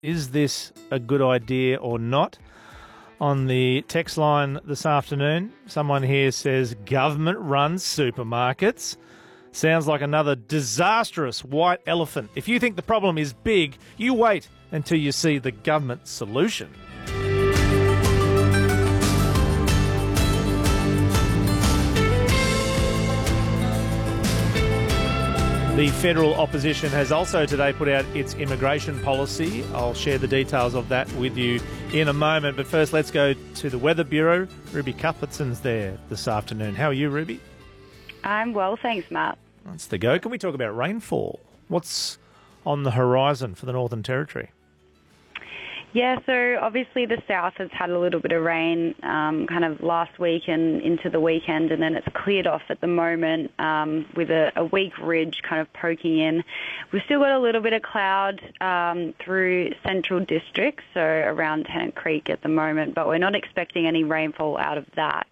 Is this a good idea or not? On the text line this afternoon, someone here says government-run supermarkets. Sounds like another disastrous white elephant. If you think the problem is big, you wait until you see the government solution. The federal opposition has also today put out its immigration policy. I'll share the details of that with you in a moment. But first, let's go to the Weather Bureau. Ruby Cuthbertson's there this afternoon. How are you, Ruby? I'm well, thanks, Matt. That's the go. Can we talk about rainfall? What's on the horizon for the Northern Territory? Yeah, so obviously the south has had a little bit of rain kind of last week and into the weekend, and then it's cleared off at the moment with a weak ridge kind of poking in. We've still got a little bit of cloud through central districts, so around Tennant Creek at the moment, but we're not expecting any rainfall out of that.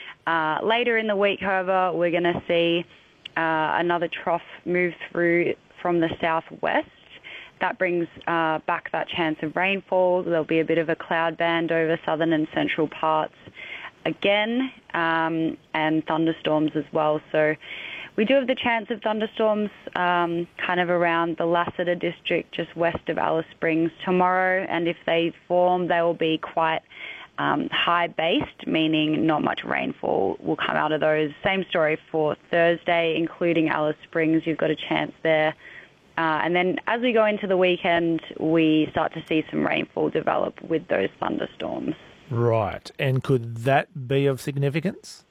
Later in the week, however, we're going to see another trough move through from the southwest. That brings back that chance of rainfall. There'll be a bit of a cloud band over southern and central parts again, and thunderstorms as well. So we do have the chance of thunderstorms kind of around the Lassiter district, just west of Alice Springs tomorrow. And if they form, they will be quite high-based, meaning not much rainfall will come out of those. Same story for Thursday, including Alice Springs. You've got a chance there. And then as we go into the weekend, we start to see some rainfall develop with those thunderstorms. Right. And could that be of significance?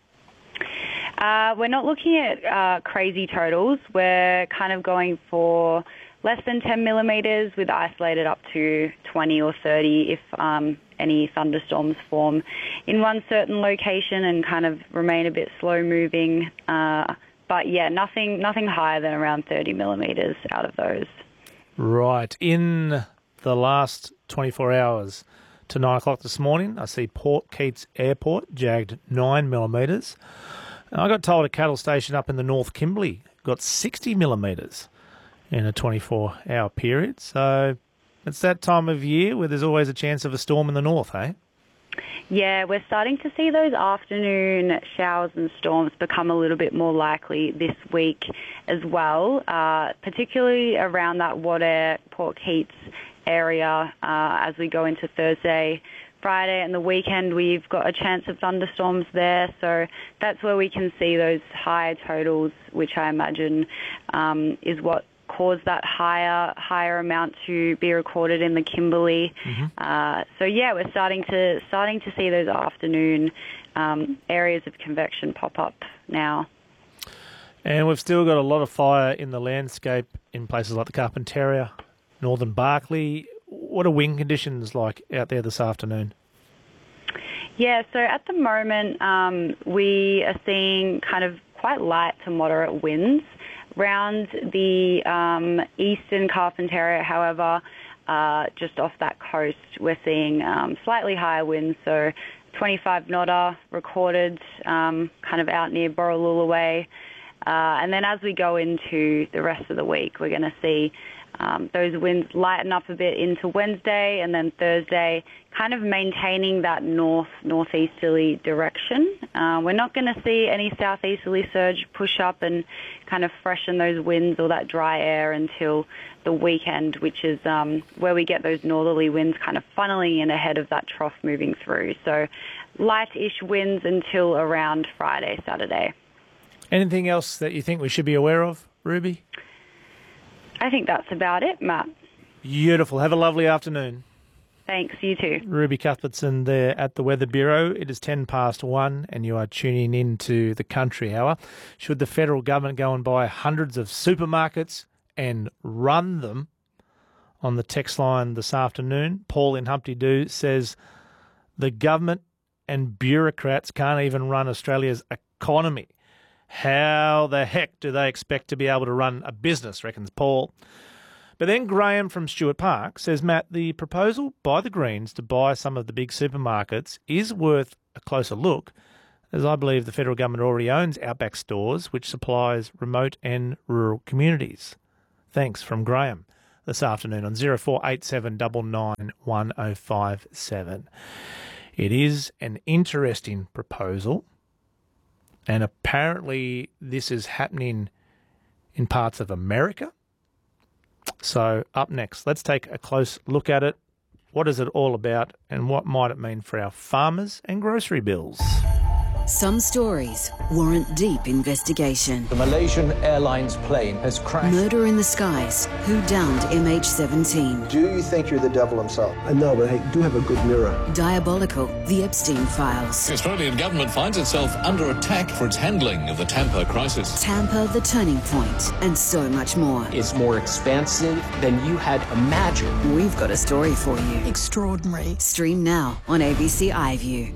We're not looking at crazy totals. We're kind of going for less than 10 millimetres with isolated up to 20 or 30 if any thunderstorms form in one certain location and kind of remain a bit slow-moving. But yeah, nothing higher than around 30 millimetres out of those. Right. In the last 24 hours to 9 o'clock this morning, I see Port Keats Airport jagged 9 millimetres. I got told a cattle station up in the North Kimberley got 60 millimetres in a 24-hour period. So it's that time of year where there's always a chance of a storm in the north, eh? Yeah, we're starting to see those afternoon showers and storms become a little bit more likely this week as well, particularly around that Wadair, Port Keats area as we go into Thursday, Friday and the weekend. We've got a chance of thunderstorms there, so that's where we can see those higher totals, which I imagine is what caused that higher amount to be recorded in the Kimberley. Mm-hmm. So yeah, we're starting to see those afternoon areas of convection pop up now. And we've still got a lot of fire in the landscape in places like the Carpentaria, northern Barkly. What are wind conditions like out there this afternoon? Yeah, so at the moment we are seeing kind of quite light to moderate winds. Round the eastern Carpentaria, however, just off that coast, we're seeing slightly higher winds, so 25 knotter recorded kind of out near Borroloola Way. And then as we go into the rest of the week, we're going to see those winds lighten up a bit into Wednesday and then Thursday, kind of maintaining that northeasterly direction. We're not going to see any southeasterly surge push up and kind of freshen those winds or that dry air until the weekend, which is where we get those northerly winds kind of funneling in ahead of that trough moving through. So light-ish winds until around Friday, Saturday. Anything else that you think we should be aware of, Ruby? I think that's about it, Matt. Beautiful. Have a lovely afternoon. Thanks, you too. Ruby Cuthbertson there at the Weather Bureau. It is 1:10 and you are tuning in to the Country Hour. Should the federal government go and buy hundreds of supermarkets and run them? On the text line this afternoon, Paul in Humpty Doo says the government and bureaucrats can't even run Australia's economy. How the heck do they expect to be able to run a business, reckons Paul. But then Graham from Stuart Park says, Matt, the proposal by the Greens to buy some of the big supermarkets is worth a closer look, as I believe the federal government already owns Outback Stores, which supplies remote and rural communities. Thanks from Graham. this afternoon on 0487 99 1057. It is an interesting proposal, and apparently this is happening in parts of America. So up next, let's take a close look at it. What is it all about, and what might it mean for our farmers and grocery bills? Some stories warrant deep investigation. The Malaysian Airlines plane has crashed. Murder in the skies. Who downed MH17? Do you think you're the devil himself? No, but I do have a good mirror. Diabolical. The Epstein Files. The Australian government finds itself under attack for its handling of the Tampa crisis. Tampa, the turning point, and so much more. It's more expansive than you had imagined. We've got a story for you. Extraordinary. Stream now on ABC iView.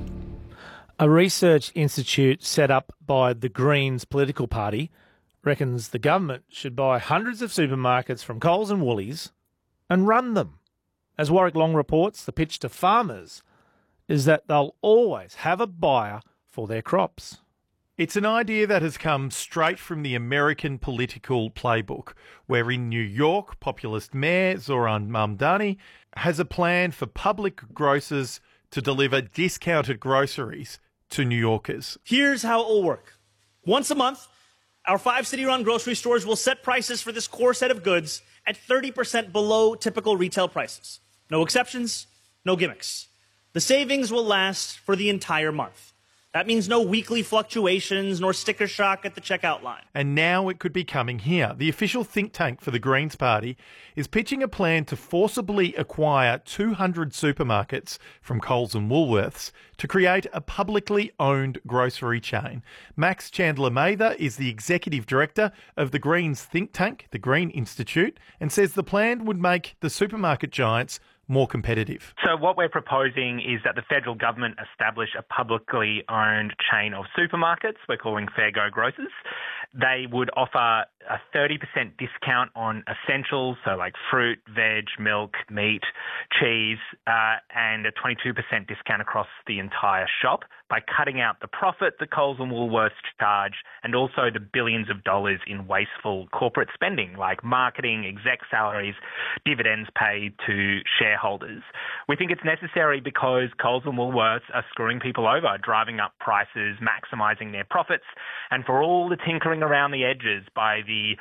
A research institute set up by the Greens political party reckons the government should buy hundreds of supermarkets from Coles and Woolies and run them. As Warwick Long reports, the pitch to farmers is that they'll always have a buyer for their crops. It's an idea that has come straight from the American political playbook, where in New York, populist Mayor Zoran Mamdani has a plan for public grocers to deliver discounted groceries to New Yorkers. Here's how it will work. Once a month, our 5 city-run grocery stores will set prices for this core set of goods at 30% below typical retail prices. No exceptions, no gimmicks. The savings will last for the entire month. That means no weekly fluctuations nor sticker shock at the checkout line. And now it could be coming here. The official think tank for the Greens Party is pitching a plan to forcibly acquire 200 supermarkets from Coles and Woolworths to create a publicly owned grocery chain. Max Chandler Mather is the executive director of the Greens think tank, the Green Institute, and says the plan would make the supermarket giants more competitive. So what we're proposing is that the federal government establish a publicly owned chain of supermarkets we're calling Fair Go Grocers. They would offer a 30% discount on essentials, so like fruit, veg, milk, meat, cheese, and a 22% discount across the entire shop by cutting out the profit that Coles and Woolworths charge and also the billions of dollars in wasteful corporate spending like marketing, exec salaries, dividends paid to shareholders. We think it's necessary because Coles and Woolworths are screwing people over, driving up prices, maximising their profits, and for all the tinkering around the edges by the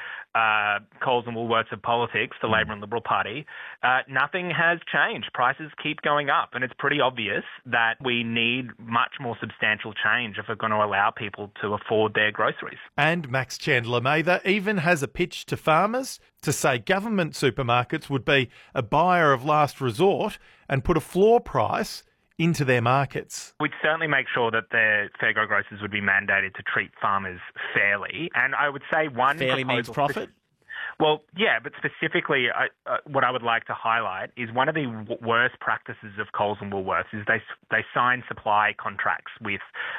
Coles and Woolworths of politics, the Labor and Liberal Party, nothing has changed. Prices keep going up, and it's pretty obvious that we need much more substantial change if we're going to allow people to afford their groceries. And Max Chandler Mather even has a pitch to farmers to say government supermarkets would be a buyer of last resort and put a floor price into their markets. We'd certainly make sure that the Fair Go Grocers would be mandated to treat farmers fairly. And I would say one fairly means profit? Well, yeah, but specifically what I would like to highlight is one of the worst practices of Coles and Woolworths is they sign supply contracts with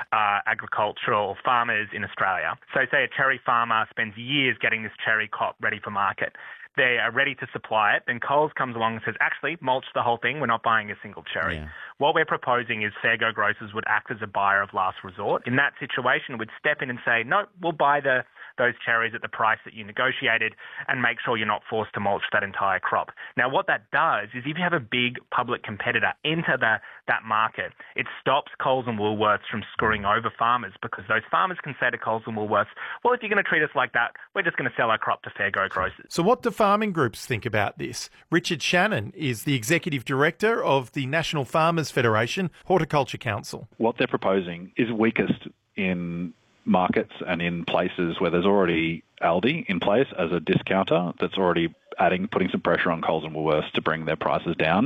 agricultural farmers in Australia. So say a cherry farmer spends years getting this cherry crop ready for market. They are ready to supply it, then Coles comes along and says, actually, mulch the whole thing, we're not buying a single cherry. Yeah. What we're proposing is Fair Go Grocers would act as a buyer of last resort. In that situation, we'd step in and say, no, we'll buy those cherries at the price that you negotiated and make sure you're not forced to mulch that entire crop. Now, what that does is if you have a big public competitor enter that market, it stops Coles and Woolworths from screwing over farmers because those farmers can say to Coles and Woolworths, well, if you're going to treat us like that, we're just going to sell our crop to Fair Go Grocers. So what do farming groups think about this? Richard Shannon is the executive director of the National Farmers Federation Horticulture Council. What they're proposing is weakest in markets and in places where there's already Aldi in place as a discounter that's already putting some pressure on Coles and Woolworths to bring their prices down.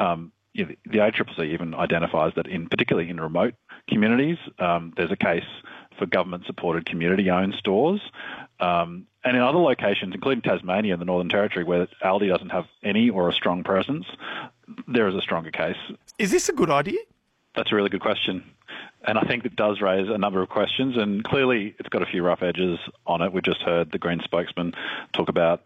The ACCC even identifies that particularly in remote communities, there's a case for government-supported community-owned stores. And in other locations, including Tasmania and the Northern Territory, where Aldi doesn't have any or a strong presence, there is a stronger case. Is this a good idea? That's a really good question. And I think it does raise a number of questions, and clearly it's got a few rough edges on it. We just heard the Green spokesman talk about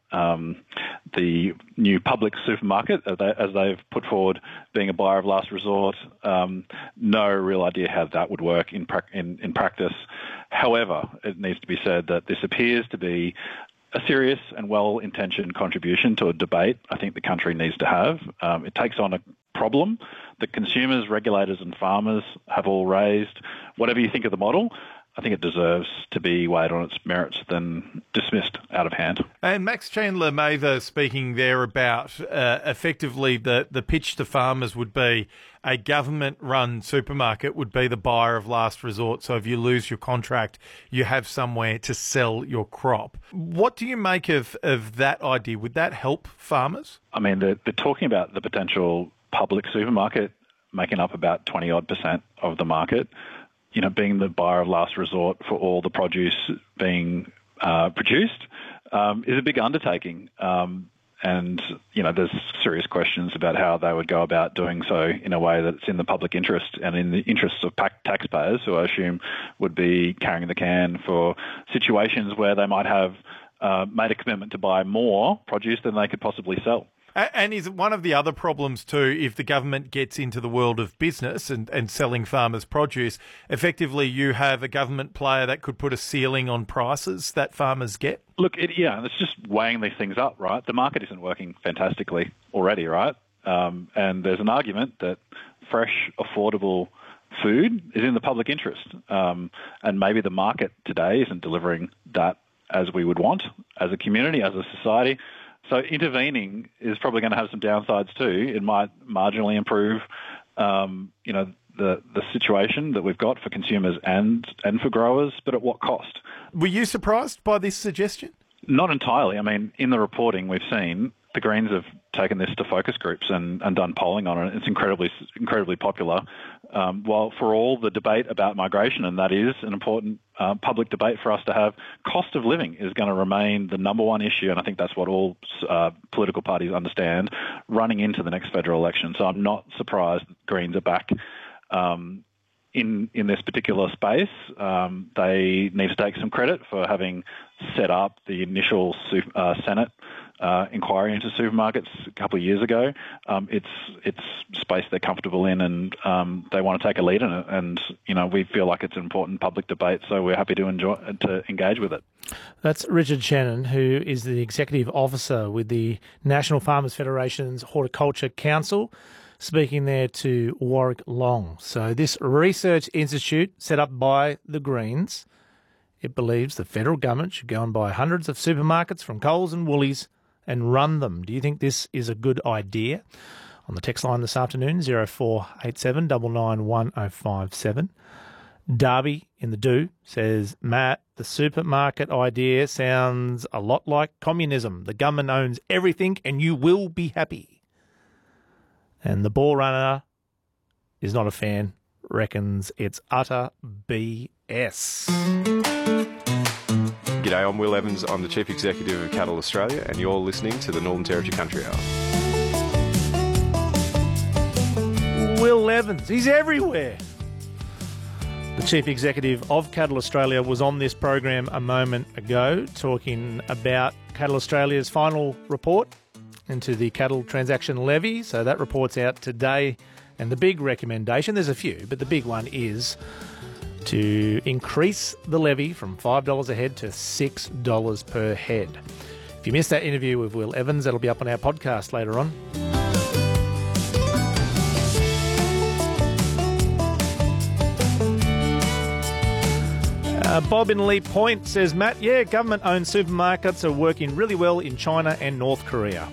the new public supermarket as they've put forward being a buyer of last resort. No real idea how that would work in practice. However, it needs to be said that this appears to be a serious and well-intentioned contribution to a debate I think the country needs to have. It takes on a problem that consumers, regulators and farmers have all raised. Whatever you think of the model, I think it deserves to be weighed on its merits than dismissed out of hand. And Max Chandler-Mather speaking there about effectively the pitch to farmers would be a government-run supermarket would be the buyer of last resort. So if you lose your contract, you have somewhere to sell your crop. What do you make of that idea? Would that help farmers? I mean, they're talking about the potential public supermarket making up about 20-odd% of the market. You know, being the buyer of last resort for all the produce being produced is a big undertaking. And, you know, there's serious questions about how they would go about doing so in a way that's in the public interest and in the interests of taxpayers, who I assume would be carrying the can for situations where they might have made a commitment to buy more produce than they could possibly sell. And is one of the other problems too, if the government gets into the world of business and selling farmers' produce, effectively you have a government player that could put a ceiling on prices that farmers get? Look, it's just weighing these things up, right? The market isn't working fantastically already, right? And there's an argument that fresh, affordable food is in the public interest. And maybe the market today isn't delivering that as we would want as a community, as a society. So intervening is probably going to have some downsides too. It might marginally improve, the situation that we've got for consumers and for growers, but at what cost? Were you surprised by this suggestion? Not entirely. I mean, in the reporting we've seen, the Greens have taken this to focus groups and done polling on it. It's incredibly popular. While for all the debate about migration, and that is an important public debate for us to have, cost of living is going to remain the number one issue, and I think that's what all political parties understand running into the next federal election. So I'm not surprised that Greens are back in this particular space. They need to take some credit for having set up the initial Senate inquiry into supermarkets a couple of years ago. It's space they're comfortable in, and they want to take a lead in it. And we feel like it's an important public debate, so we're happy to engage with it. That's Richard Shannon, who is the executive officer with the National Farmers Federation's Horticulture Council, speaking there to Warwick Long. So this research institute set up by the Greens, it believes the federal government should go and buy hundreds of supermarkets from Coles and Woolies and run them. Do you think this is a good idea? On the text line this afternoon, 0487 991 1057. Darby in the Do says, Matt, the supermarket idea sounds a lot like communism. The government owns everything and you will be happy. And the ball runner is not a fan, reckons it's utter BS. G'day, I'm Will Evans. I'm the Chief Executive of Cattle Australia, and you're listening to the Northern Territory Country Hour. Will Evans, he's everywhere. The Chief Executive of Cattle Australia was on this program a moment ago talking about Cattle Australia's final report into the cattle transaction levy. So that report's out today, and the big recommendation, there's a few, but the big one is to increase the levy from $5 a head to $6 per head. If you missed that interview with Will Evans, that'll be up on our podcast later on. Bob in Lee Point says, Matt, government-owned supermarkets are working really well in China and North Korea.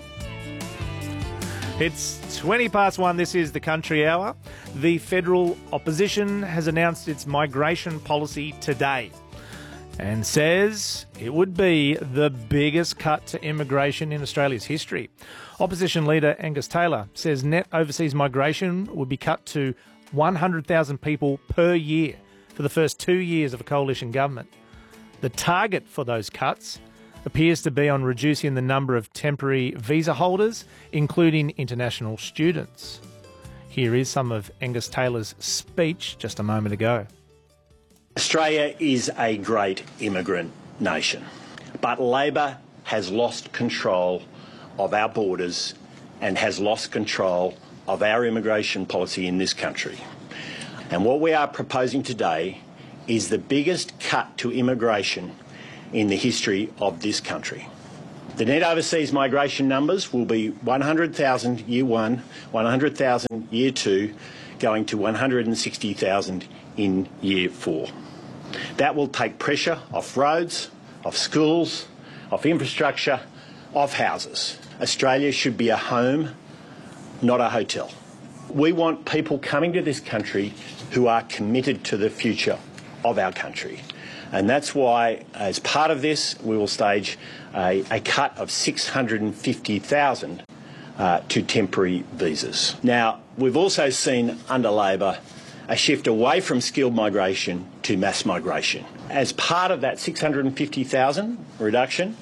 It's 1:20. This is the Country Hour. The federal opposition has announced its migration policy today and says it would be the biggest cut to immigration in Australia's history. Opposition leader Angus Taylor says net overseas migration would be cut to 100,000 people per year for the first 2 years of a coalition government. The target for those cuts appears to be on reducing the number of temporary visa holders, including international students. Here is some of Angus Taylor's speech just a moment ago. Australia is a great immigrant nation, but Labor has lost control of our borders and has lost control of our immigration policy in this country. And what we are proposing today is the biggest cut to immigration in the history of this country. The net overseas migration numbers will be 100,000 year one, 100,000 year two, going to 160,000 in year four. That will take pressure off roads, off schools, off infrastructure, off houses. Australia should be a home, not a hotel. We want people coming to this country who are committed to the future of our country. And that's why, as part of this, we will stage a cut of 650,000 to temporary visas. Now, we've also seen under Labor a shift away from skilled migration to mass migration. As part of that 650,000 reduction,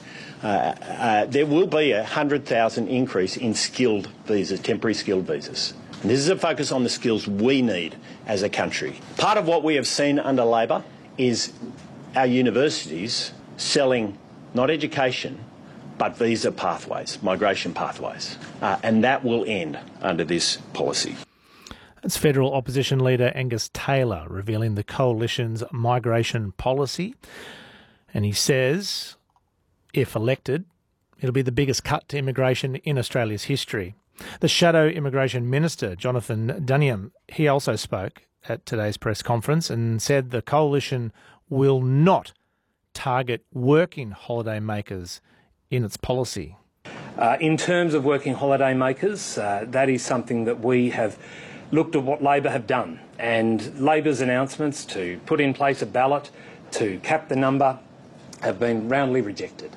there will be a 100,000 increase in skilled visas, temporary skilled visas. And this is a focus on the skills we need as a country. Part of what we have seen under Labor is our universities selling not education but visa pathways, migration pathways, and that will end under this policy. It's federal opposition leader Angus Taylor revealing the coalition's migration policy, and he says, if elected, it'll be the biggest cut to immigration in Australia's history. The Shadow Immigration Minister, Jonathan Duniam, he also spoke at today's press conference and said the coalition will not target working holiday makers in its policy. In terms of working holiday makers, that is something that we have looked at what Labor have done, and Labor's announcements to put in place a ballot to cap the number have been roundly rejected.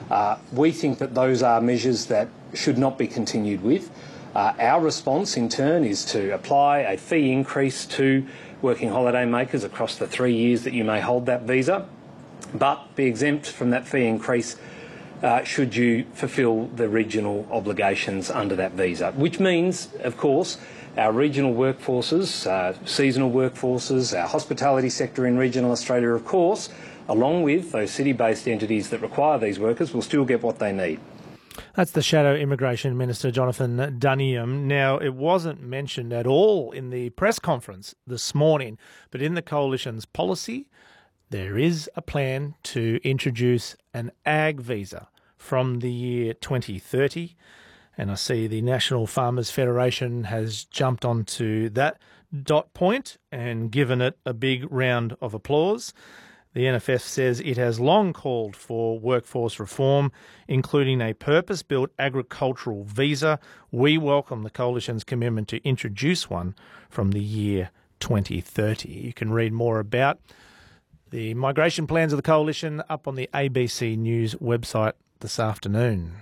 We think that those are measures that should not be continued with. Our response in turn is to apply a fee increase to working holiday makers across the 3 years that you may hold that visa, but be exempt from that fee increase should you fulfil the regional obligations under that visa, which means, of course, our regional workforces, seasonal workforces, our hospitality sector in regional Australia, of course, along with those city-based entities that require these workers, will still get what they need. That's the Shadow Immigration Minister, Jonathan Duniam. Now, it wasn't mentioned at all in the press conference this morning, but in the Coalition's policy, there is a plan to introduce an ag visa from the year 2030. And I see the National Farmers Federation has jumped onto that dot point and given it a big round of applause. The NFF says it has long called for workforce reform, including a purpose-built agricultural visa. We welcome the Coalition's commitment to introduce one from the year 2030. You can read more about the migration plans of the Coalition up on the ABC News website this afternoon.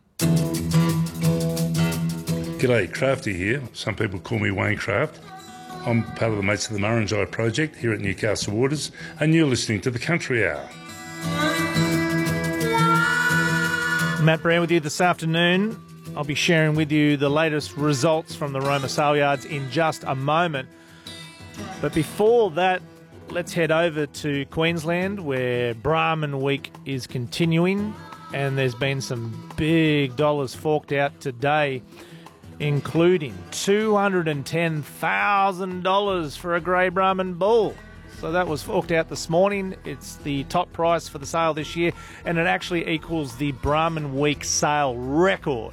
G'day, Crafty here. Some people call me Wayne Craft. I'm part of the Mates of the Murrumbidgee project here at Newcastle Waters, and you're listening to the Country Hour. Matt Brown with you this afternoon. I'll be sharing with you the latest results from the Roma sale yards in just a moment. But before that, let's head over to Queensland, where Brahman Week is continuing, and there's been some big dollars forked out today, including $210,000 for a grey Brahman bull. So that was forked out this morning. It's the top price for the sale this year, and it actually equals the Brahman Week sale record.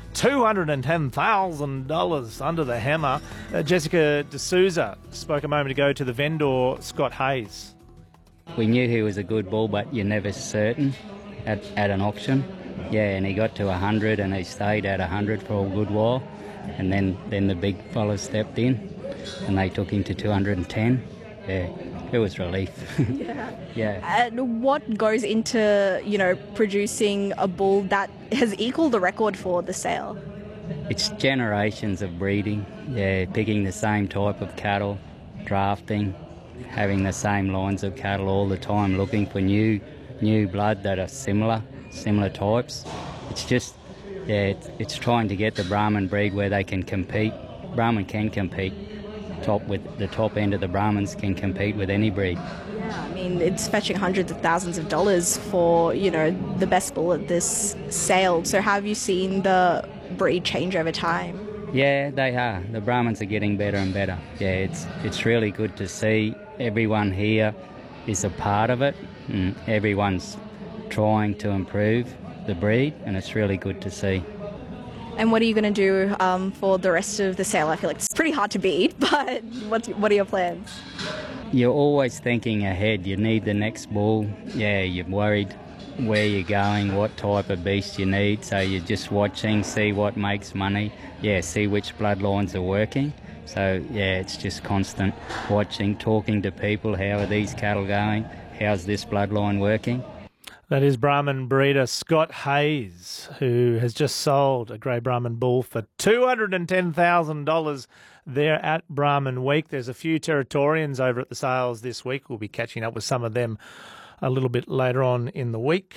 $210,000 under the hammer. Jessica D'Souza spoke a moment ago to the vendor, Scott Hayes. We knew he was a good bull, but you're never certain at an auction. Yeah, and he got to 100 and he stayed at 100 for a good while. And then the big fellas stepped in and they took him to 210. Yeah, it was relief. Yeah. And what goes into, producing a bull that has equalled the record for the sale? It's generations of breeding. Yeah, picking the same type of cattle, drafting, having the same lines of cattle all the time, looking for new blood that are similar types. It's just, it's trying to get the Brahman breed where they can compete. Brahman can compete. The top end of the Brahmans can compete with any breed. Yeah, I mean, it's fetching hundreds of thousands of dollars for, the best bull at this sale. So have you seen the breed change over time? Yeah, they are. The Brahmans are getting better and better. Yeah, it's really good to see. Everyone here is a part of it. Everyone's trying to improve the breed, and it's really good to see. And what are you going to do for the rest of the sale? I feel like it's pretty hard to beat, but what are your plans? You're always thinking ahead. You need the next bull. Yeah, you're worried where you're going, what type of beast you need. So you're just watching, see what makes money. Yeah, see which bloodlines are working. So, yeah, it's just constant watching, talking to people. How are these cattle going? How's this bloodline working? That is Brahman breeder Scott Hayes, who has just sold a grey Brahman bull for $210,000 there at Brahman Week. There's a few Territorians over at the sales this week. We'll be catching up with some of them a little bit later on in the week.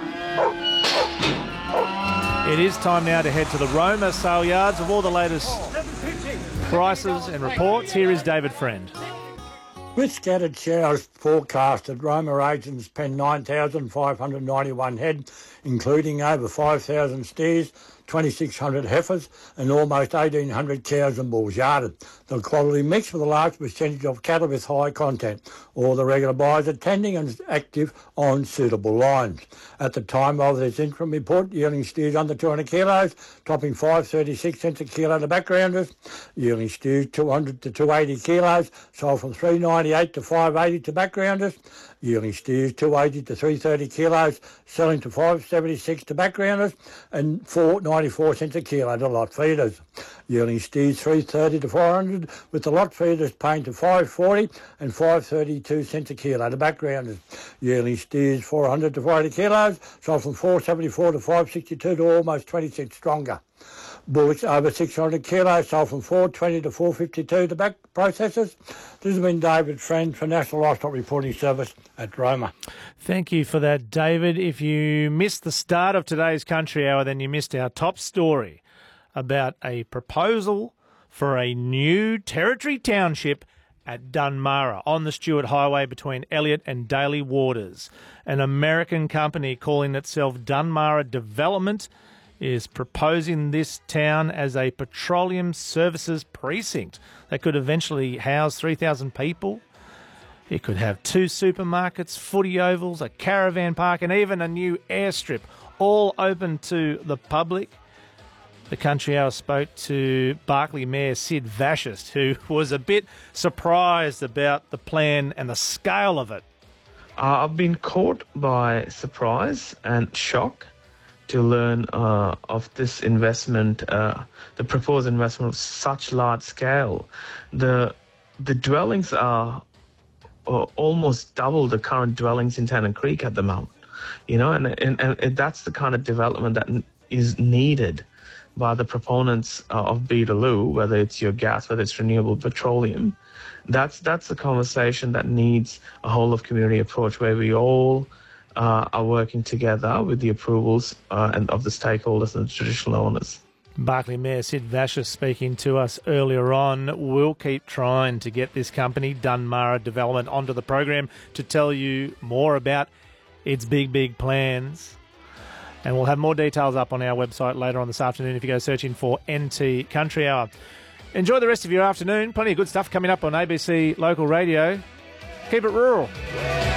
It is time now to head to the Roma sale yards with all the latest prices and reports. Here is David Friend. With scattered showers forecasted, Roma agents penned 9,591 head, including over 5,000 steers, 2,600 heifers and almost 1,800 cows and bulls yarded. The quality mix with a large percentage of cattle with high content. All the regular buyers attending and active on suitable lines. At the time of this interim report, yearling steers under 200 kilos, topping 5.36 cents a kilo to backgrounders. Yearling steers 200 to 280 kilos, sold from 3.98 to 5.80 to backgrounders. Yearling steers 280 to 330 kilos, selling to 5.76 to backgrounders, and 4.94 cents a kilo to lot feeders. Yearling steers 330 to 400, with the lot feeders paying to 5.40 and 5.32 cents a kilo to backgrounders. Yearling steers 400 to 480 kilos, sold from 4.74 to 5.62 to almost 20 cents stronger. Bullocks over 600 kilos, sold from 4.20 to 4.52 to back processors. This has been David Friend for National Livestock Reporting Service at Roma. Thank you for that, David. If you missed the start of today's Country Hour, then you missed our top story about a proposal for a new Territory township at Dunmarra on the Stuart Highway between Elliot and Daly Waters. An American company calling itself Dunmarra Development is proposing this town as a petroleum services precinct that could eventually house 3,000 people. It could have 2 supermarkets, footy ovals, a caravan park and even a new airstrip, all open to the public. The Country Hour spoke to Barkly Mayor Sid Vashist, who was a bit surprised about the plan and the scale of it. I've been caught by surprise and shock to learn of this investment, the proposed investment of such large scale. The dwellings are almost double the current dwellings in Tennant Creek at the moment, and that's the kind of development that is needed by the proponents of Beetaloo, whether it's your gas, whether it's renewable petroleum. That's the conversation that needs a whole of community approach where we all are working together with the approvals and of the stakeholders and the traditional owners. Barkly Mayor Sid Vashist speaking to us earlier on. We'll keep trying to get this company, Dunmarra Development, onto the program to tell you more about its big plans. And we'll have more details up on our website later on this afternoon if you go searching for NT Country Hour. Enjoy the rest of your afternoon. Plenty of good stuff coming up on ABC Local Radio. Keep it rural.